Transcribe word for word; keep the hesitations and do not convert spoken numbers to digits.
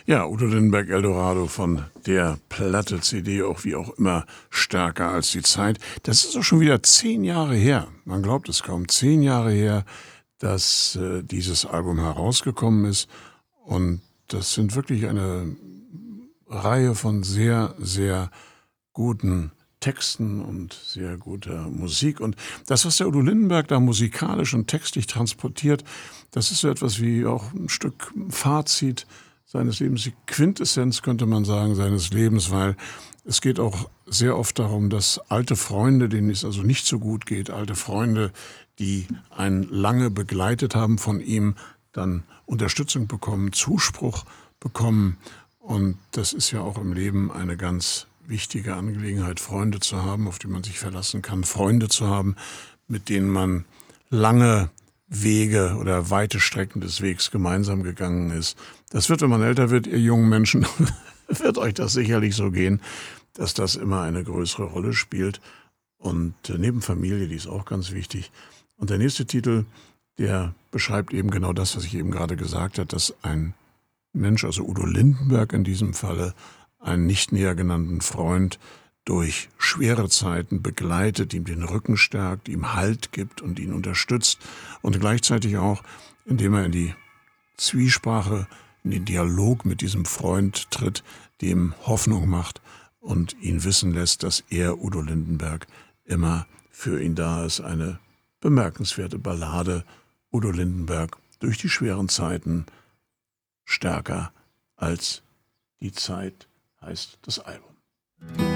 Ja, Udo Lindenberg, Eldorado von der Platte, C D, auch wie auch immer, stärker als die Zeit. Das ist auch schon wieder zehn Jahre her. Man glaubt es kaum. Zehn Jahre her, dass äh, dieses Album herausgekommen ist. Und das sind wirklich eine Reihe von sehr, sehr guten Texten und sehr guter Musik. Und das, was der Udo Lindenberg da musikalisch und textlich transportiert, das ist so etwas wie auch ein Stück Fazit seines Lebens, die Quintessenz, könnte man sagen, seines Lebens, weil es geht auch sehr oft darum, dass alte Freunde, denen es also nicht so gut geht, alte Freunde, die einen lange begleitet haben von ihm, dann Unterstützung bekommen, Zuspruch bekommen. Und das ist ja auch im Leben eine ganz wichtige Angelegenheit, Freunde zu haben, auf die man sich verlassen kann, Freunde zu haben, mit denen man lange Wege oder weite Strecken des Wegs gemeinsam gegangen ist. Das wird, wenn man älter wird, ihr jungen Menschen, wird euch das sicherlich so gehen, dass das immer eine größere Rolle spielt. Und neben Familie, die ist auch ganz wichtig. Und der nächste Titel, der beschreibt eben genau das, was ich eben gerade gesagt habe, dass ein Mensch, also Udo Lindenberg in diesem Falle, einen nicht näher genannten Freund durch schwere Zeiten begleitet, ihm den Rücken stärkt, ihm Halt gibt und ihn unterstützt und gleichzeitig auch, indem er in die Zwiesprache, in den Dialog mit diesem Freund tritt, dem Hoffnung macht und ihn wissen lässt, dass er, Udo Lindenberg, immer für ihn da ist. Eine bemerkenswerte Ballade, Udo Lindenberg durch die schweren Zeiten stärker als die Zeit, heißt das Album.